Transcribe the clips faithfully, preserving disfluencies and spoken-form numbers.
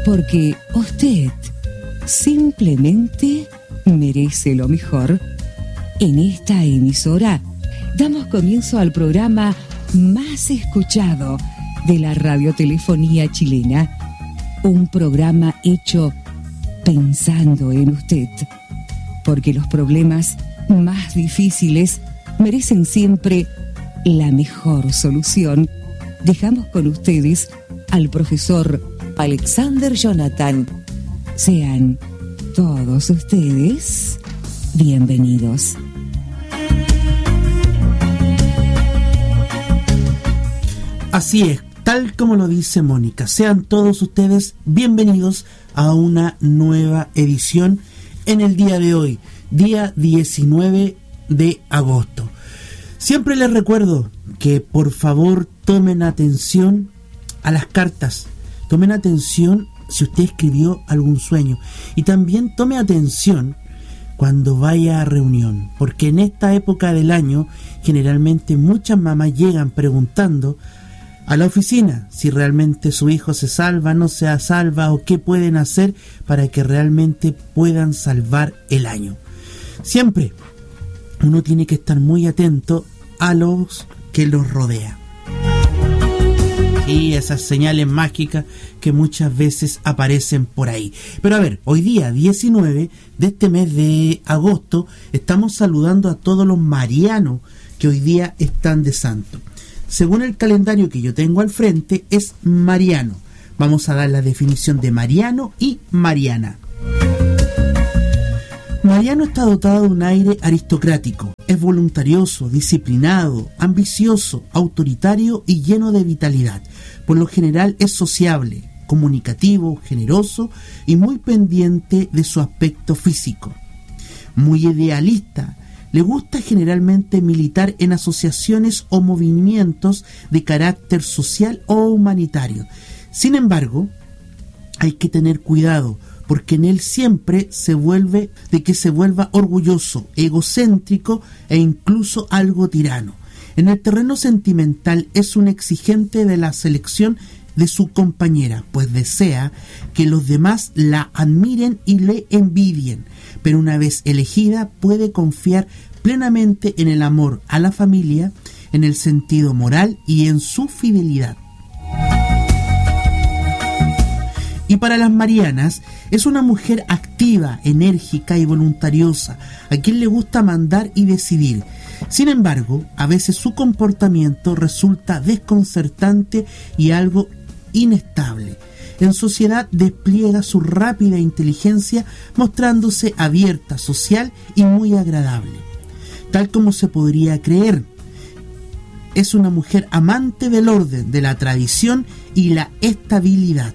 porque usted simplemente merece lo mejor. En esta emisora damos comienzo al programa más escuchado de la radiotelefonía chilena, un programa hecho pensando en usted, porque los problemas más difíciles merecen siempre la mejor solución. Dejamos con ustedes al profesor Alexander Jonathan. Sean todos ustedes bienvenidos. Así es, tal como lo dice Mónica, sean todos ustedes bienvenidos a una nueva edición en el día de hoy, día diecinueve de agosto. Siempre les recuerdo que por favor tomen atención a las cartas, tomen atención si usted escribió algún sueño y también tome atención cuando vaya a reunión, porque en esta época del año generalmente muchas mamás llegan preguntando a la oficina si realmente su hijo se salva, no se salva o qué pueden hacer para que realmente puedan salvar el año. Siempre uno tiene que estar muy atento a los que los rodea. Y esas señales mágicas que muchas veces aparecen por ahí. Pero a ver, hoy día diecinueve de este mes de agosto estamos saludando a todos los marianos que hoy día están de santo. Según el calendario que yo tengo al frente, es mariano. Vamos a dar la definición de mariano y mariana. Mariano está dotado de un aire aristocrático. Es voluntarioso, disciplinado, ambicioso, autoritario y lleno de vitalidad. Por lo general es sociable, comunicativo, generoso y muy pendiente de su aspecto físico. Muy idealista. Le gusta generalmente militar en asociaciones o movimientos de carácter social o humanitario. Sin embargo, hay que tener cuidado, porque en él siempre se vuelve de que se vuelva orgulloso, egocéntrico e incluso algo tirano. En el terreno sentimental es un exigente de la selección de su compañera, pues desea que los demás la admiren y le envidien, pero una vez elegida puede confiar plenamente en el amor a la familia, en el sentido moral y en su fidelidad. Y para las marianas, es una mujer activa, enérgica y voluntariosa, a quien le gusta mandar y decidir. Sin embargo, a veces su comportamiento resulta desconcertante y algo inestable. En sociedad despliega su rápida inteligencia, mostrándose abierta, social y muy agradable. Tal como se podría creer, es una mujer amante del orden, de la tradición y la estabilidad.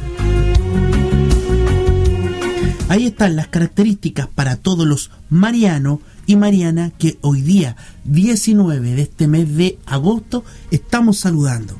Ahí están las características para todos los marianos y marianas que hoy día, diecinueve de este mes de agosto, estamos saludando.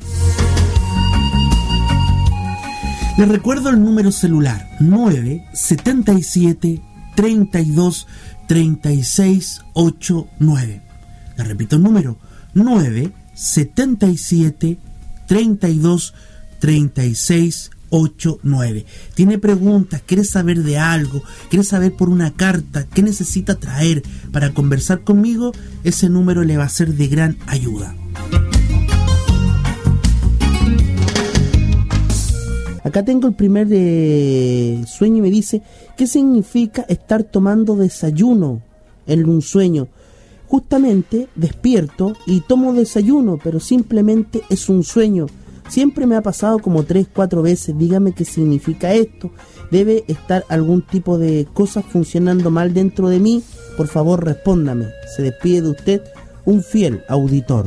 Les recuerdo el número celular nueve setenta y siete treinta y dos treinta y seis ochenta y nueve. Les repito el número nueve setenta y siete treinta y dos treinta y seis ochenta y nueve. Tiene preguntas, quiere saber de algo, quiere saber por una carta, qué necesita traer para conversar conmigo, ese número le va a ser de gran ayuda. Acá tengo el primer eh, sueño y me dice, ¿qué significa estar tomando desayuno en un sueño? Justamente despierto y tomo desayuno, pero simplemente es un sueño. Siempre me ha pasado como tres, cuatro veces. Dígame qué significa esto. ¿Debe estar algún tipo de cosas funcionando mal dentro de mí? Por favor, respóndame. Se despide de usted un fiel auditor.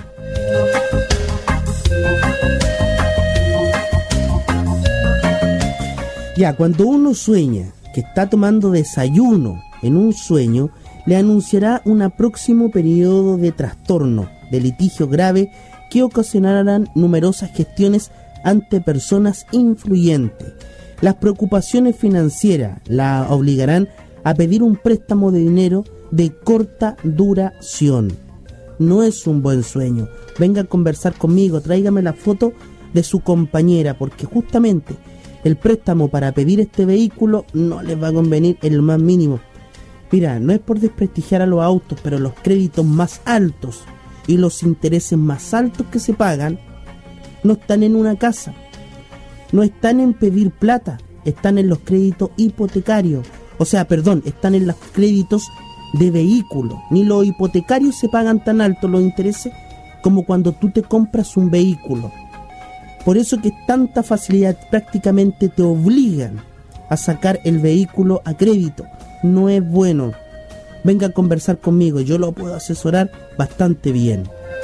Ya, cuando uno sueña que está tomando desayuno en un sueño, le anunciará un próximo periodo de trastorno, de litigio grave que ocasionarán numerosas gestiones ante personas influyentes. Las preocupaciones financieras la obligarán a pedir un préstamo de dinero de corta duración. No es un buen sueño. Venga a conversar conmigo, tráigame la foto de su compañera, porque justamente el préstamo para pedir este vehículo no les va a convenir en lo más mínimo. Mira, no es por desprestigiar a los autos, pero los créditos más altos y los intereses más altos que se pagan no están en una casa, no están en pedir plata, están en los créditos hipotecarios, o sea, perdón, están en los créditos de vehículo. Ni los hipotecarios se pagan tan altos los intereses como cuando tú te compras un vehículo. Por eso que tanta facilidad, prácticamente te obligan a sacar el vehículo a crédito. No es bueno. Venga a conversar conmigo, yo lo puedo asesorar bastante bien.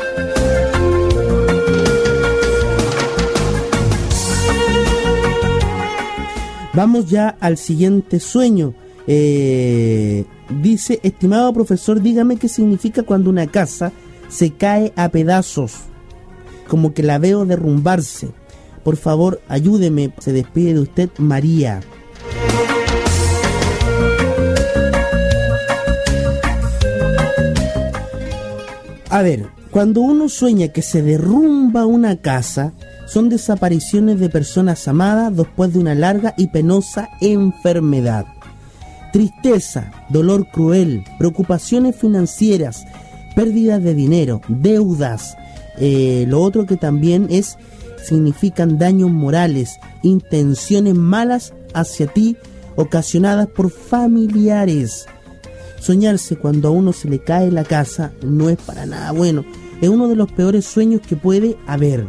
Vamos ya al siguiente sueño. Eh, dice, estimado profesor, dígame qué significa cuando una casa se cae a pedazos, como que la veo derrumbarse. Por favor, ayúdeme. Se despide de usted, María. A ver, cuando uno sueña que se derrumba una casa, son desapariciones de personas amadas después de una larga y penosa enfermedad. Tristeza, dolor cruel, preocupaciones financieras, pérdidas de dinero, deudas. Eh, lo otro que también es, significan daños morales, intenciones malas hacia ti, ocasionadas por familiares. Soñarse cuando a uno se le cae la casa no es para nada bueno. Es uno de los peores sueños que puede haber.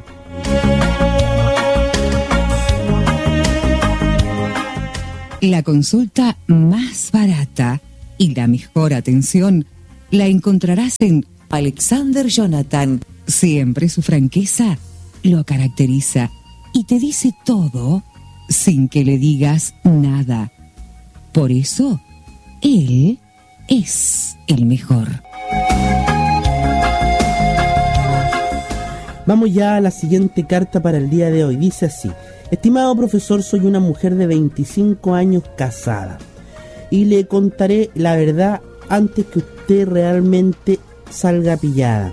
La consulta más barata y la mejor atención la encontrarás en Alexander Jonathan. Siempre su franqueza lo caracteriza y te dice todo sin que le digas nada. Por eso, él es el mejor. Vamos ya a la siguiente carta para el día de hoy. Dice así: estimado profesor, soy una mujer de veinticinco años casada y le contaré la verdad antes que usted realmente salga pillada.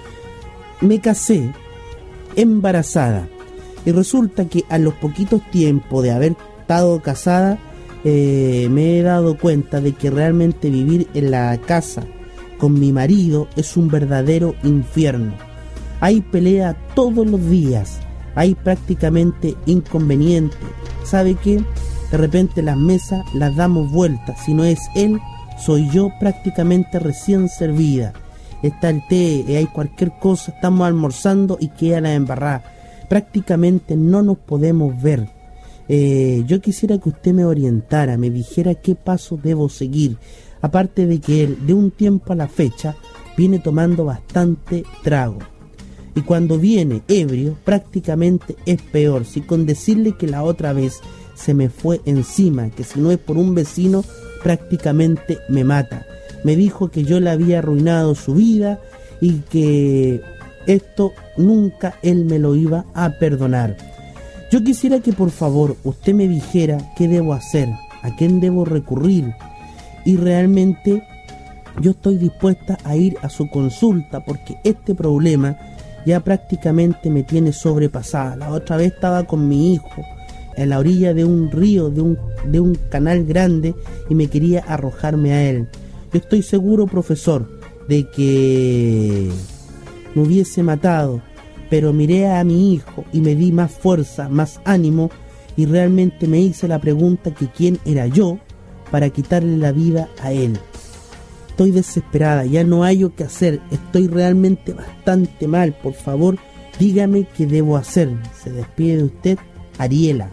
Me casé embarazada y resulta que a los poquitos tiempos de haber estado casada eh, me he dado cuenta de que realmente vivir en la casa con mi marido es un verdadero infierno. Hay pelea todos los días, hay prácticamente inconvenientes. ¿Sabe qué? De repente las mesas las damos vueltas. Si no es él, soy yo prácticamente recién servida. Está el té, hay cualquier cosa, estamos almorzando y queda la embarrada. Prácticamente no nos podemos ver. Eh, yo quisiera que usted me orientara, me dijera qué paso debo seguir. Aparte de que él, de un tiempo a la fecha, viene tomando bastante trago. Y cuando viene ebrio, prácticamente es peor. Si con decirle que la otra vez se me fue encima, que si no es por un vecino, prácticamente me mata. Me dijo que yo le había arruinado su vida y que esto nunca él me lo iba a perdonar. Yo quisiera que por favor usted me dijera qué debo hacer, a quién debo recurrir, y realmente yo estoy dispuesta a ir a su consulta porque este problema ya prácticamente me tiene sobrepasada. La otra vez estaba con mi hijo en la orilla de un río, de un, de un canal grande, y me quería arrojarme a él. Yo estoy seguro, profesor, de que me hubiese matado, pero miré a mi hijo y me di más fuerza, más ánimo, y realmente me hice la pregunta que quién era yo para quitarle la vida a él. Estoy desesperada, ya no hay lo que hacer, estoy realmente bastante mal. Por favor, dígame qué debo hacer. Se despide de usted, Ariela.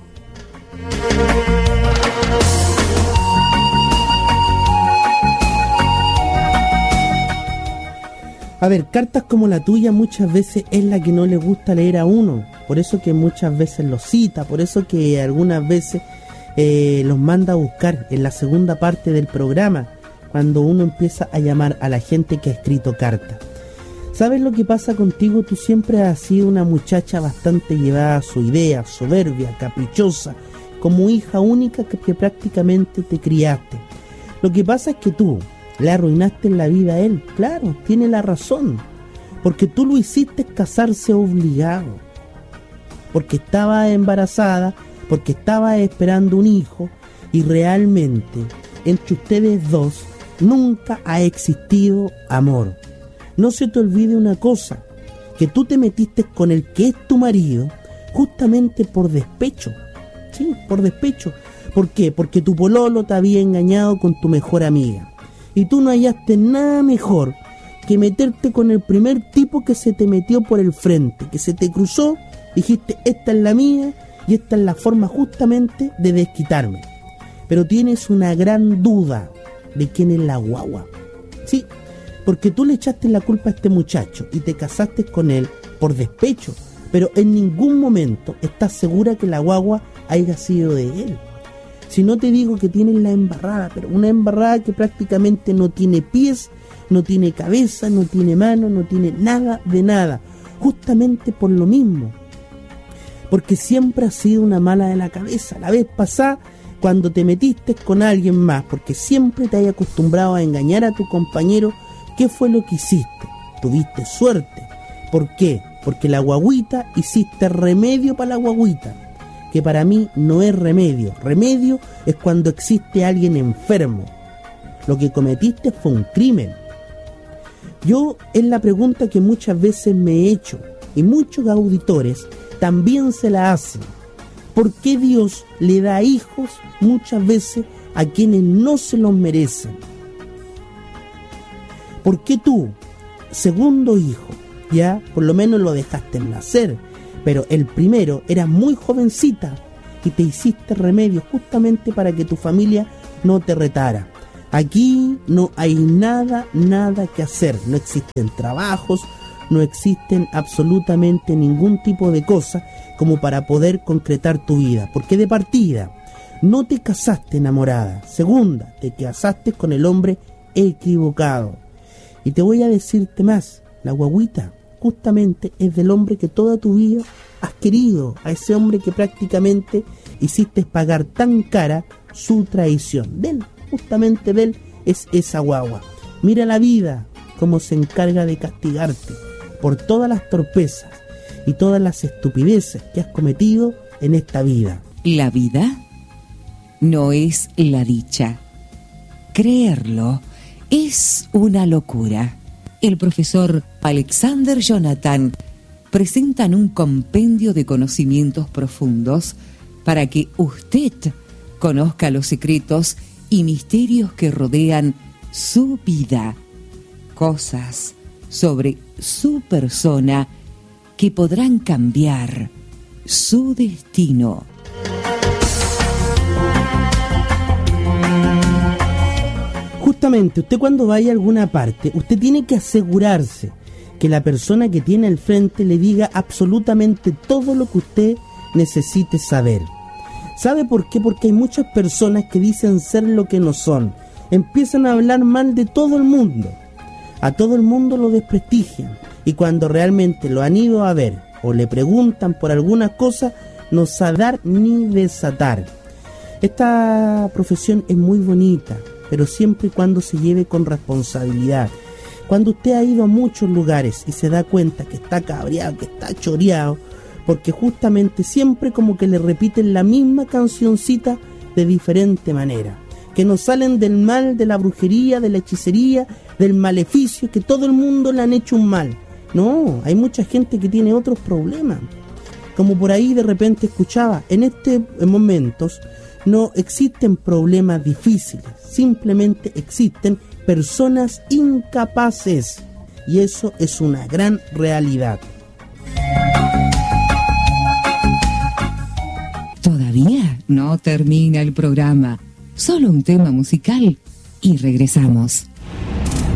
A ver, cartas como la tuya muchas veces es la que no le gusta leer a uno. Por eso que muchas veces los cita, por eso que algunas veces eh, los manda a buscar en la segunda parte del programa, cuando uno empieza a llamar a la gente que ha escrito cartas. ¿Sabes lo que pasa contigo? Tú siempre has sido una muchacha bastante llevada a su idea, soberbia, caprichosa, como hija única que, que prácticamente te criaste. Lo que pasa es que tú le arruinaste la vida a él. Claro, tiene la razón, porque tú lo hiciste casarse obligado, porque estaba embarazada, porque estaba esperando un hijo y realmente entre ustedes dos nunca ha existido amor. No se te olvide una cosa, que tú te metiste con el que es tu marido justamente por despecho. Sí, por despecho. ¿Por qué? Porque tu pololo te había engañado con tu mejor amiga. Y tú no hallaste nada mejor que meterte con el primer tipo que se te metió por el frente, que se te cruzó, dijiste, esta es la mía y esta es la forma justamente de desquitarme. Pero tienes una gran duda de quién es la guagua. Sí, porque tú le echaste la culpa a este muchacho y te casaste con él por despecho, pero en ningún momento estás segura que la guagua haya sido de él. Si no te digo que tienes la embarrada, pero una embarrada que prácticamente no tiene pies, no tiene cabeza, no tiene mano, no tiene nada de nada, justamente por lo mismo, porque siempre has sido una mala de la cabeza. La vez pasada, cuando te metiste con alguien más, porque siempre te hay acostumbrado a engañar a tu compañero, ¿qué fue lo que hiciste? Tuviste suerte. ¿Por qué? Porque la guagüita, hiciste remedio para la guagüita, que para mí no es remedio. Remedio es cuando existe alguien enfermo. Lo que cometiste fue un crimen. Yo, es la pregunta que muchas veces me he hecho, y muchos auditores también se la hacen. ¿Por qué Dios le da hijos muchas veces a quienes no se los merecen? ¿Por qué tú, segundo hijo, ya por lo menos lo dejaste nacer, pero el primero era muy jovencita y te hiciste remedio justamente para que tu familia no te retara? Aquí no hay nada, nada que hacer. No existen trabajos, no existen absolutamente ningún tipo de cosa como para poder concretar tu vida. Porque de partida, no te casaste enamorada. Segunda, te casaste con el hombre equivocado. Y te voy a decirte más, la guagüita justamente es del hombre que toda tu vida has querido, a ese hombre que prácticamente hiciste pagar tan cara su traición. De él, justamente de él es esa guagua. Mira la vida cómo se encarga de castigarte por todas las torpezas y todas las estupideces que has cometido en esta vida. La vida no es la dicha. Creerlo es una locura. El profesor Alexander Jonathan presenta un compendio de conocimientos profundos para que usted conozca los secretos y misterios que rodean su vida, cosas sobre su persona que podrán cambiar su destino. Justamente, usted cuando vaya a alguna parte, usted tiene que asegurarse que la persona que tiene al frente le diga absolutamente todo lo que usted necesite saber. ¿Sabe por qué? Porque hay muchas personas que dicen ser lo que no son. Empiezan a hablar mal de todo el mundo. A todo el mundo lo desprestigian. Y cuando realmente lo han ido a ver o le preguntan por alguna cosa, no sabe dar ni desatar. Esta profesión es muy bonita, pero siempre y cuando se lleve con responsabilidad. Cuando usted ha ido a muchos lugares y se da cuenta que está cabreado, que está choreado, porque justamente siempre como que le repiten la misma cancioncita de diferente manera, que nos salen del mal, de la brujería, de la hechicería, del maleficio, que todo el mundo le han hecho un mal. No, hay mucha gente que tiene otros problemas. Como por ahí de repente escuchaba, en estos momentos no existen problemas difíciles, simplemente existen personas incapaces, y eso es una gran realidad. Todavía no termina el programa, solo un tema musical y regresamos.